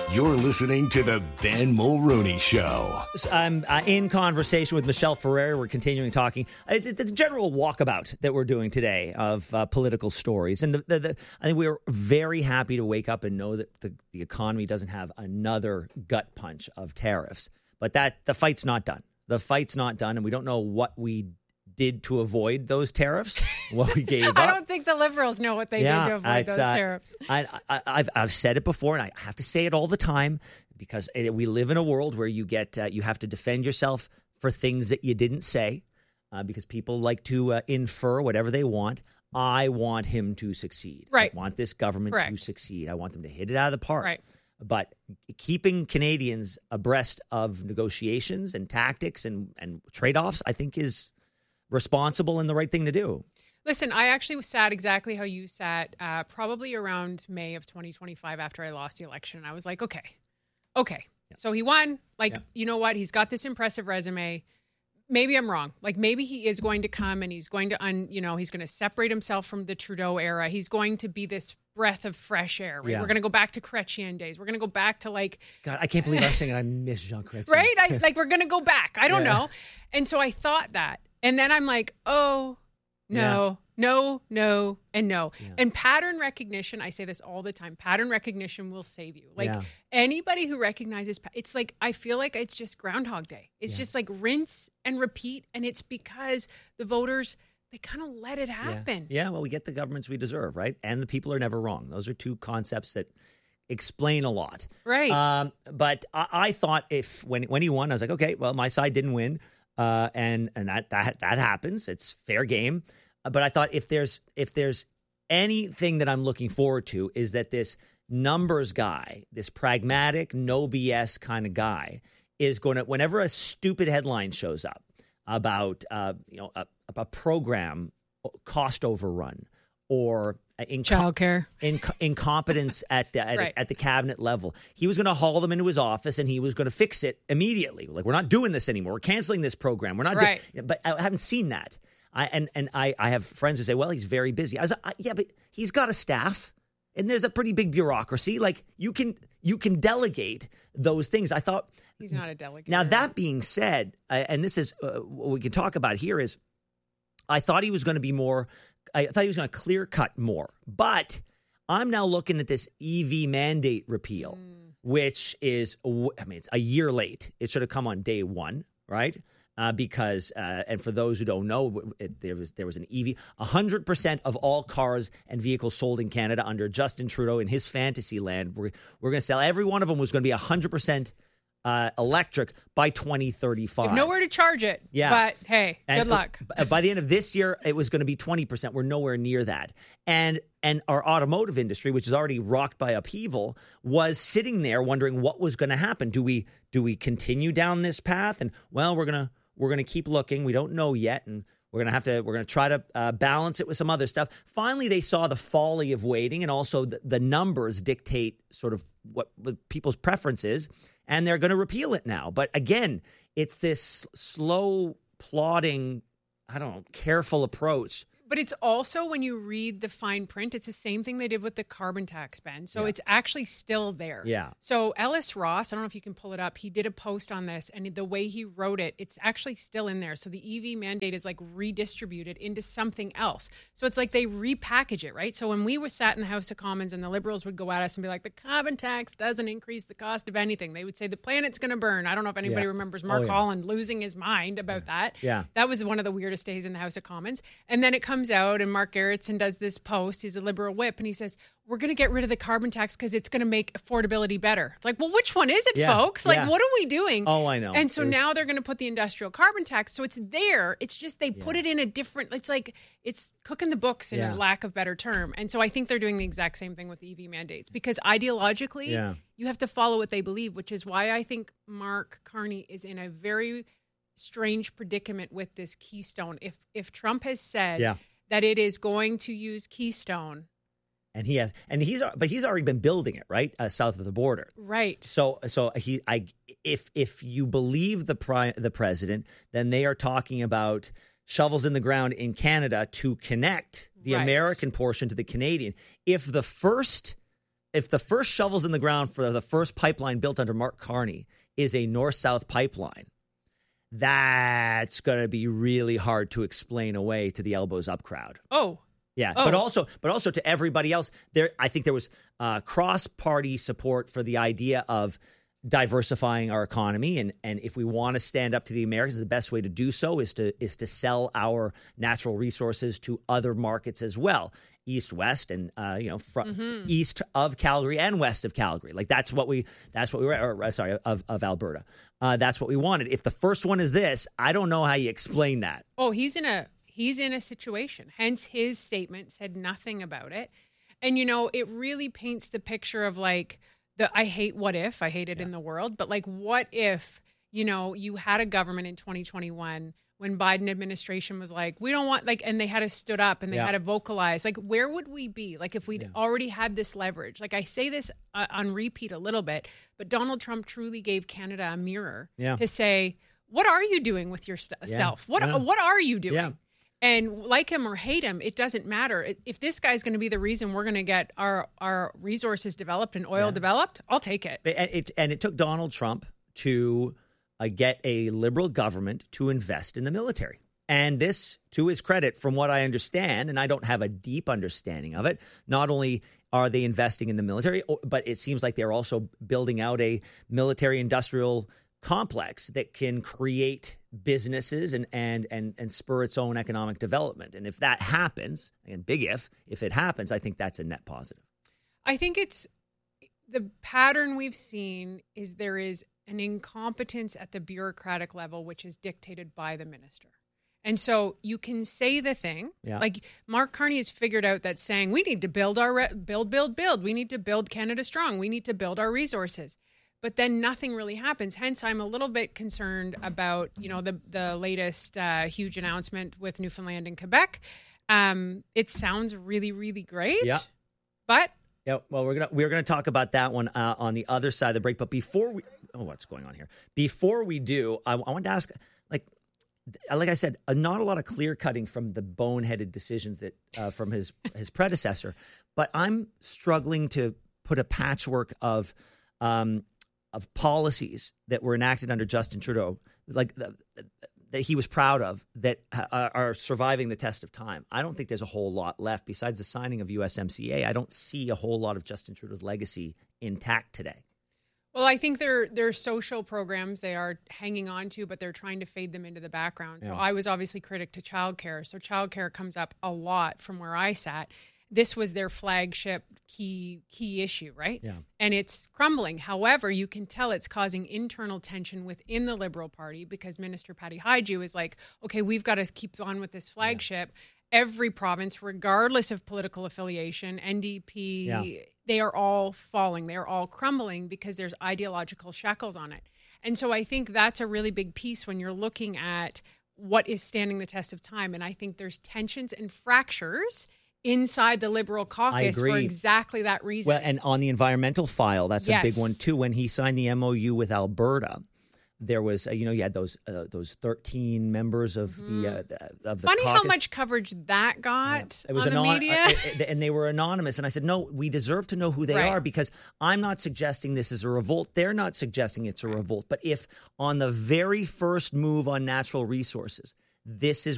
You're listening to the Ben Mulrooney Show. I'm in conversation with Michelle Ferrer. We're continuing talking. It's a general walkabout that we're doing today of political stories. And I think we're very happy to wake up and know that the economy doesn't have another gut punch of tariffs. But the fight's not done. The fight's not done, and we don't know what we did to avoid those tariffs, what we gave up. I don't think the Liberals know what they did to avoid those tariffs. I've said it before, and I have to say it all the time, because we live in a world where you have to defend yourself for things that you didn't say, because people like to infer whatever they want. I want him to succeed. Right. I want this government to succeed. I want them to hit it out of the park. Right. But keeping Canadians abreast of negotiations and tactics and trade-offs, I think, is responsible and the right thing to do. Listen, I actually sat exactly how you sat, probably around May of 2025 after I lost the election. And I was like, okay. Yeah. So he won. You know what? He's got this impressive resume. Maybe I'm wrong. Maybe he is going to come and he's going to, he's going to separate himself from the Trudeau era. He's going to be this breath of fresh air, right? Yeah. We're going to go back to Chrétien days. We're going to go back to God, I can't believe I'm saying I miss Jean Chrétien. Right? We're going to go back. I don't know. And so I thought that. And then I'm like, oh, no, no, and no. Yeah. And pattern recognition, I say this all the time, pattern recognition will save you. Anybody who recognizes, it's I feel like it's just Groundhog Day. It's just rinse and repeat. And it's because the voters, they kind of let it happen. Yeah, well, we get the governments we deserve, right? And the people are never wrong. Those are two concepts that explain a lot. Right. But I thought when he won, I was like, okay, well, my side didn't win. And that happens. It's fair game. But I thought if there's anything that I'm looking forward to is that this numbers guy, this pragmatic, no BS kind of guy, is going to, whenever a stupid headline shows up about a program cost overrun or childcare incompetence at the cabinet level, he was going to haul them into his office and he was going to fix it immediately. We're not doing this anymore. We're canceling this program. We're not but I haven't seen that. I have friends who say, well, he's very busy. I was like, yeah, but he's got a staff and there's a pretty big bureaucracy. You can delegate those things. I thought he's not a delegate. Now, that being said, and this is what we can talk about here, is I thought he was going to be more. I thought he was going to clear cut more, but I'm now looking at this EV mandate repeal, which is, it's a year late. It should have come on day one, right? Because, and for those who don't know, there was an EV. 100% of all cars and vehicles sold in Canada under Justin Trudeau in his fantasy land, we're going to sell. Every one of them was going to be 100% electric by 2035. You have nowhere to charge it. Yeah. But hey, good luck. By the end of this year, it was going to be 20%. We're nowhere near that. And our automotive industry, which is already rocked by upheaval, was sitting there wondering what was going to happen. Do we continue down this path? And well, we're going to keep looking. We don't know yet. And we're going to try to balance it with some other stuff. Finally, they saw the folly of waiting, and also the numbers dictate sort of what people's preference is. And they're going to repeal it now. But again, it's this slow, plodding, careful approach. But it's also, when you read the fine print, it's the same thing they did with the carbon tax ban. So it's actually still there. Yeah. So Ellis Ross, I don't know if you can pull it up, he did a post on this, and the way he wrote it, it's actually still in there. So the EV mandate is redistributed into something else. So it's they repackage it, right? So when we were sat in the House of Commons and the Liberals would go at us and be like, the carbon tax doesn't increase the cost of anything. They would say the planet's going to burn. I don't know if anybody remembers Mark Holland losing his mind about that. Yeah. That was one of the weirdest days in the House of Commons. And then it comes out and Mark Gerritsen does this post. He's a Liberal whip, and he says, we're going to get rid of the carbon tax because it's going to make affordability better. It's well, which one is it, folks? What are we doing? Oh, I know. And so now they're going to put the industrial carbon tax. So it's there. It's just they put it in a different, it's cooking the books in a lack of better term. And so I think they're doing the exact same thing with the EV mandates, because ideologically, you have to follow what they believe, which is why I think Mark Carney is in a very strange predicament with this Keystone. If Trump has said that it is going to use Keystone, and he's already been building it right south of the border, right? So if you believe the president, then they are talking about shovels in the ground in Canada to connect the American portion to the Canadian. If the first if the first shovels in the ground for the first pipeline built under Mark Carney is a north-south pipeline, that's going to be really hard to explain away to the elbows up crowd. Oh. Yeah, Oh. but also to everybody else. I think there was cross-party support for the idea of diversifying our economy, and if we want to stand up to the Americans, the best way to do so is to sell our natural resources to other markets as well, east, west, and east of Calgary and west of Calgary. Like that's what we were. Of Alberta. That's what we wanted. If the first one is this, I don't know how you explain that. Oh, he's in a situation. Hence, his statement said nothing about it. And, it really paints the picture of like, I hate what if, I hate it in the world, but like, what if, you had a government in 2021 when Biden administration was like, we don't want, like, and they had to stood up and they had to vocalize, like, where would we be? Like, if we'd already had this leverage, like I say this on repeat a little bit, but Donald Trump truly gave Canada a mirror to say, what are you doing with yourself? What are you doing? Yeah. And like him or hate him, it doesn't matter. If this guy's going to be the reason we're going to get our resources developed and oil developed, I'll take it. And it took Donald Trump to get a liberal government to invest in the military. And this, to his credit, from what I understand, and I don't have a deep understanding of it, not only are they investing in the military, but it seems like they're also building out a military-industrial complex that can create businesses and spur its own economic development. And if that happens, and big if it happens, I think that's a net positive. I think it's the pattern we've seen is there is an incompetence at the bureaucratic level, which is dictated by the minister. And so you can say the thing, like Mark Carney has figured out that saying we need to build build. We need to build Canada strong. We need to build our resources. But then nothing really happens. Hence, I'm a little bit concerned about, the latest huge announcement with Newfoundland and Quebec. It sounds really, really great. Yeah. But well, we're gonna talk about that one on the other side of the break. But before what's going on here? Before we do, I want to ask, like I said, not a lot of clear cutting from the boneheaded decisions that from his predecessor. But I'm struggling to put a patchwork of policies that were enacted under Justin Trudeau, like that he was proud of, that are surviving the test of time. I don't think there's a whole lot left besides the signing of USMCA. I don't see a whole lot of Justin Trudeau's legacy intact today. Well, I think they're social programs they are hanging on to, but they're trying to fade them into the background. So I was obviously critic to childcare. So childcare comes up a lot from where I sat. This was their flagship key issue, right? Yeah. And it's crumbling. However, you can tell it's causing internal tension within the Liberal Party because Minister Patty Hajdu is like, okay, we've got to keep on with this flagship. Every province, regardless of political affiliation, NDP, they are all falling. They are all crumbling because there's ideological shackles on it. And so I think that's a really big piece when you're looking at what is standing the test of time. And I think there's tensions and fractures inside the Liberal caucus for exactly that reason. Well, and on the environmental file, that's a big one too. When he signed the MOU with Alberta, there was, you had those 13 members of the Funny caucus. How much coverage that got It was on the media. And they were anonymous. And I said, no, we deserve to know who they are because I'm not suggesting this is a revolt. They're not suggesting it's a revolt. But if on the very first move on natural resources, this is